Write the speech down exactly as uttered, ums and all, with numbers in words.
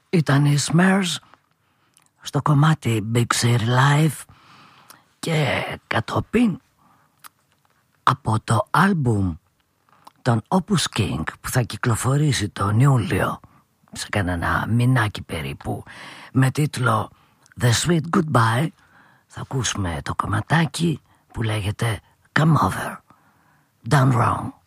Ήταν οι Smurfs στο κομμάτι Big City Life και κατόπιν από το άλμπουμ των Opus King που θα κυκλοφορήσει τον Ιούλιο σε κανένα μηνάκι περίπου με τίτλο The Sweet Goodbye, θα ακούσουμε το κομματάκι που λέγεται Come Over, Done Wrong.